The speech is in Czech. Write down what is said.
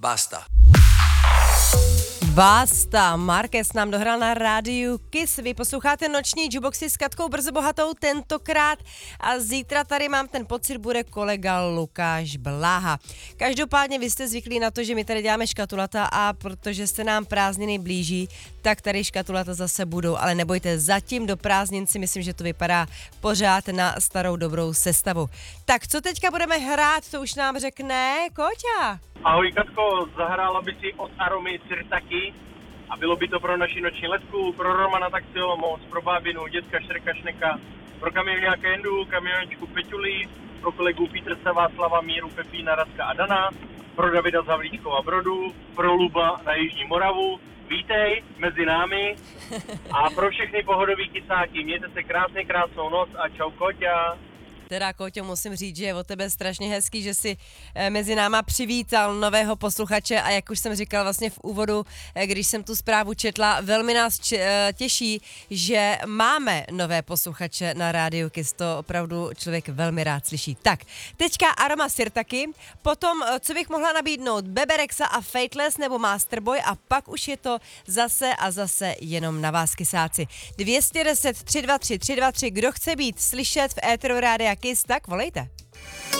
Basta. Basta, Marquez nám dohrál na rádiu Kiss. Vy posloucháte noční jukeboxy s Katkou Brzo Bohatou tentokrát a zítra tady mám ten pocit, bude kolega Lukáš Bláha. Každopádně vy jste zvyklí na to, že my tady děláme škatulata a protože se nám prázdniny blíží, tak tady škatulata zase budou, ale nebojte, zatím do prázdnin si myslím, že to vypadá pořád na starou dobrou sestavu. Tak co teďka budeme hrát, to už nám řekne Kóťa. Ahoj Katko, zahrála by si od Aromy Sirtaky a bylo by to pro naši noční letku, pro Romana Taxio, moc, pro bábinu, dětka Šreka Šneka, pro kamionňáka Jendu, kamiončku Peťuli, pro kolegu Petrsa Václava, Míru, Pepína, Radka a Dana, pro Davida z Havlíčkova Brodu, pro Luba na Jižní Moravu. Vítej mezi námi a pro všechny pohodový kysáky. Mějte se krásně, krásnou noc a čau Koťa. Teda, Kóťo, musím říct, že je od tebe strašně hezký, že si mezi náma přivítal nového posluchače a jak už jsem říkal vlastně v úvodu, když jsem tu zprávu četla, velmi nás těší, že máme nové posluchače na rádiu Kiss, to opravdu člověk velmi rád slyší. Tak, teďka Aroma Sirtaky, potom, co bych mohla nabídnout, Bebe Rexha a Fateless nebo Masterboy a pak už je to zase a zase jenom na vás, kysáci. 210 323 323, kdo chce být slyšet v éteru rádia Kiss, tak volejte.